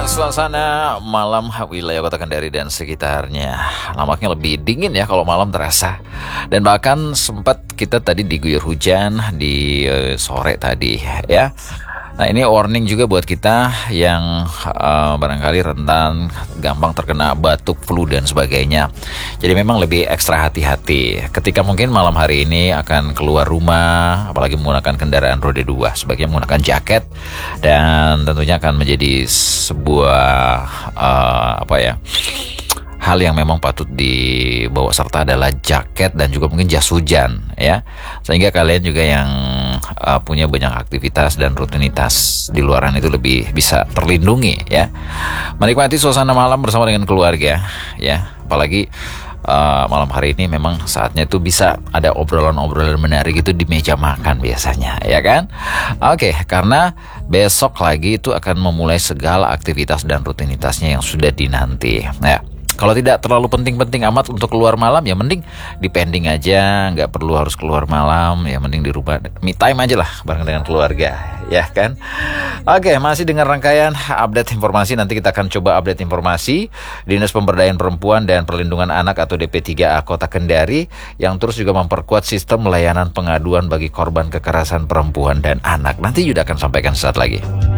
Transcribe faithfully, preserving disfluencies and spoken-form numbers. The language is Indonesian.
suasana malam wilayah Kota Kendari dan sekitarnya. Nampaknya lebih dingin ya kalau malam terasa. Dan bahkan sempat kita tadi diguyur hujan di uh, sore tadi ya. Nah ini warning juga buat kita yang uh, barangkali rentan gampang terkena batuk, flu dan sebagainya. Jadi memang lebih ekstra hati-hati ketika mungkin malam hari ini akan keluar rumah, apalagi menggunakan kendaraan roda dua. Sebaiknya menggunakan jaket dan tentunya akan menjadi sebuah uh, apa ya hal yang memang patut dibawa serta adalah jaket dan juga mungkin jas hujan ya, sehingga kalian juga yang uh, punya banyak aktivitas dan rutinitas di luaran itu lebih bisa terlindungi ya, menikmati suasana malam bersama dengan keluarga ya, apalagi uh, malam hari ini memang saatnya itu bisa ada obrolan-obrolan menarik itu di meja makan biasanya ya kan. Oke, karena besok lagi itu akan memulai segala aktivitas dan rutinitasnya yang sudah dinanti ya. Kalau tidak terlalu penting-penting amat untuk keluar malam, ya mending dipending aja, nggak perlu harus keluar malam, ya mending di rumah, me time aja lah bareng dengan keluarga, ya kan? Oke, masih dengan rangkaian update informasi, nanti kita akan coba update informasi Dinas Pemberdayaan Perempuan dan Perlindungan Anak atau D P tiga A Kota Kendari yang terus juga memperkuat sistem layanan pengaduan bagi korban kekerasan perempuan dan anak. Nanti juga akan sampaikan sesaat lagi.